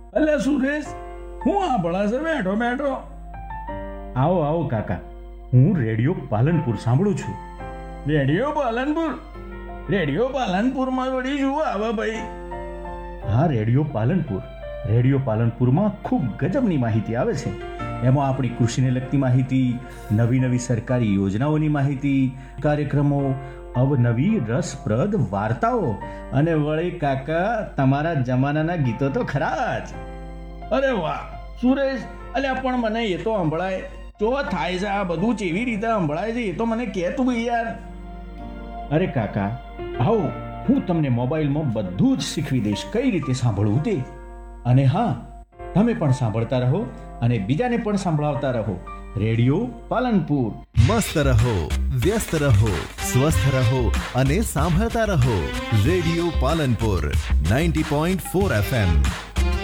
અલે સુરેશ, હું આ ભળાશે બેઠો બેઠો. આવો આવો કાકા, હું રેડિયો પાલનપુર સાંભળું છું. રેડિયો પાલનપુર? રેડિયો પાલનપુરમાં વળી શું આવે ભાઈ? હા, રેડિયો પાલનપુરમાં ખૂબ ગજબની માહિતી આવે છે. એમાં આપણી કૃષિને લગતી માહિતી, નવી નવી સરકારી યોજનાઓની માહિતી, કાર્યક્રમો, અવનવી રસપ્રદ વાર્તાઓ અને વળી કાકા તમારા જમાનાના ગીતો તો ખરા જ. અરે વાહ સુરેશ, અલ્યા પણ મને એ તો સંભળાય. જો થાય છે આ બધું કેવી રીતે સંભળાય છે એ તો મને કહે તું યાર. અરે કાકા, આવો, હું તમને મોબાઈલમાં બધું જ શીખવી દઈશ કઈ રીતે સાંભળવું તે. અને હા, તમે પણ સાંભળતા રહો અને બીજાને પણ સાંભળાવતા રહો. રેડિયો પાલનપુર. મસ્ત રહો, વ્યસ્ત રહો, સ્વસ્થ રહો અને સાંભળતા રહો. Radio Palanpur 90.4 FM.